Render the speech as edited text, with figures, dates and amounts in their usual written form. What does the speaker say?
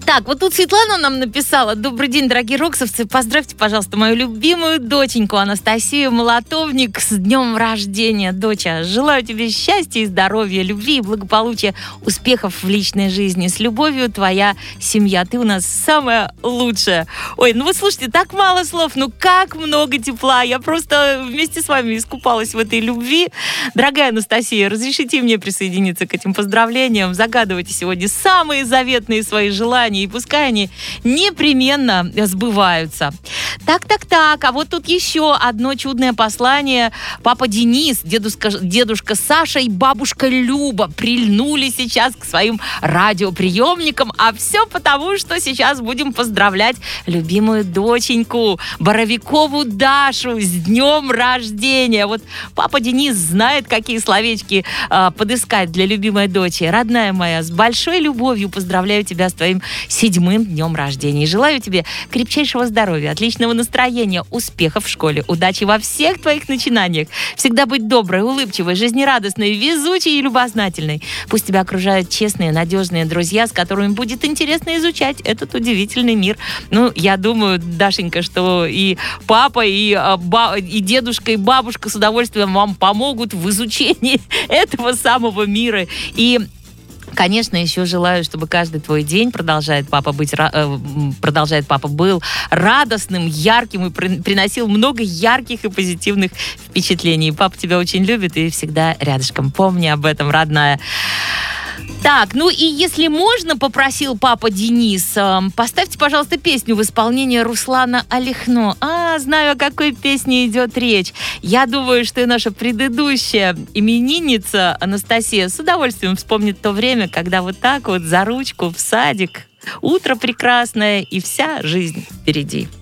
Так, вот тут Светлана нам написала: добрый день, дорогие роксовцы, поздравьте, пожалуйста, мою любимую доченьку Анастасию Молотовник с днем рождения. Доча, желаю тебе счастья и здоровья, любви и благополучия, успехов в личной жизни. С любовью, твоя семья. Ты у нас самая лучшая. Ой, ну вот слушайте, так мало слов, ну как много тепла. Я просто вместе с вами искупалась в этой любви. Дорогая Анастасия, разрешите мне присоединиться к этим поздравлениям. Загадывайте сегодня самые заветные свои желания, и пускай они непременно сбываются. Так, а вот тут еще одно чудное послание. Папа Денис, дедушка Саша и бабушка Люба прильнули сейчас к своим радиоприемникам, а все потому, что сейчас будем поздравлять любимую доченьку Боровикову Дашу с днем рождения. Вот папа Денис знает, какие словечки подыскать для любимой дочери. Родная моя, с большой любовью поздравляю тебя с твоим 7-м днем рождения. И желаю тебе крепчайшего здоровья, отличного настроения, успехов в школе, удачи во всех твоих начинаниях. Всегда быть доброй, улыбчивой, жизнерадостной, везучей и любознательной. Пусть тебя окружают честные, надежные друзья, с которыми будет интересно изучать этот удивительный мир. Ну, я думаю, Дашенька, что и папа, и дедушка, и бабушка с удовольствием вам помогут в изучении этого самого мира. И конечно, еще желаю, чтобы каждый твой день продолжает папа был радостным, ярким и приносил много ярких и позитивных впечатлений. Папа тебя очень любит и всегда рядышком. Помни об этом, родная. Так, ну и если можно, попросил папа Денис, поставьте, пожалуйста, песню в исполнении Руслана Алихно. Знаю, о какой песне идет речь. Я думаю, что и наша предыдущая именинница Анастасия с удовольствием вспомнит то время, когда вот так вот за ручку в садик. Утро прекрасное и вся жизнь впереди.